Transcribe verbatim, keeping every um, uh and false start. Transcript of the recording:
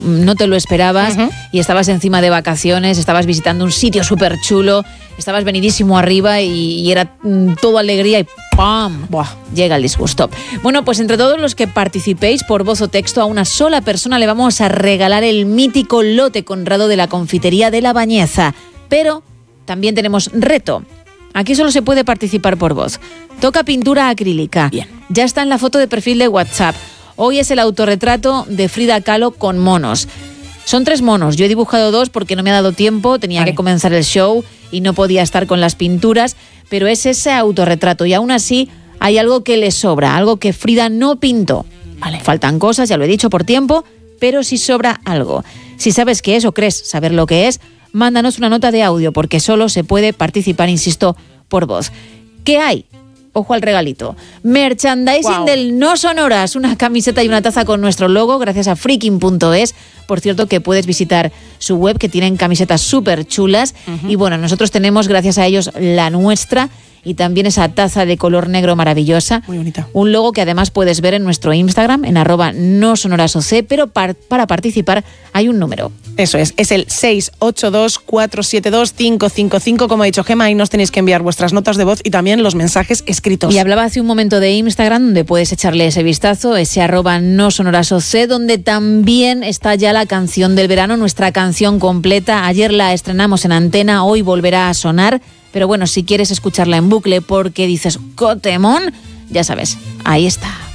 no te lo esperabas Uh-huh. y estabas encima de vacaciones, estabas visitando un sitio súper chulo, estabas venidísimo arriba y, y era mm, todo alegría y ¡pam! Buah. Llega el disgusto. Bueno, pues entre todos los que participéis por voz o texto, a una sola persona le vamos a regalar el mítico lote Conrado de la confitería de La Bañeza. Pero también tenemos reto. Aquí solo se puede participar por voz. Toca pintura acrílica. Bien. Ya está en la foto de perfil de WhatsApp. Hoy es el autorretrato de Frida Kahlo con monos. Son tres monos. Yo he dibujado dos porque no me ha dado tiempo. Tenía Vale. que comenzar el show y no podía estar con las pinturas. Pero es ese autorretrato y aún así hay algo que le sobra, algo que Frida no pintó. Vale. Faltan cosas, ya lo he dicho, por tiempo, pero si sobra algo. Si sabes qué es o crees saber lo que es, mándanos una nota de audio porque solo se puede participar, insisto, por voz. ¿Qué hay? Ojo al regalito. Merchandising Wow. del No Sonoras, una camiseta y una taza con nuestro logo gracias a freaking punto es. Por cierto, que puedes visitar su web, que tienen camisetas súper chulas. Uh-huh. Y bueno, nosotros tenemos, gracias a ellos, la nuestra y también esa taza de color negro maravillosa. Muy bonita. Un logo que además puedes ver en nuestro Instagram, en arroba no sonorasoc, pero par- para participar hay un número. Eso es, es el seis ocho dos, cuatro siete dos, cinco cinco cinco, como ha dicho Gemma, y nos tenéis que enviar vuestras notas de voz y también los mensajes escritos. Y hablaba hace un momento de Instagram, donde puedes echarle ese vistazo, ese arroba no sonorasoc, donde también está ya la canción del verano, nuestra canción completa. Ayer la estrenamos en antena, hoy volverá a sonar, pero bueno, si quieres escucharla en bucle porque dices, ¡cotemón!, ya sabes, ahí está.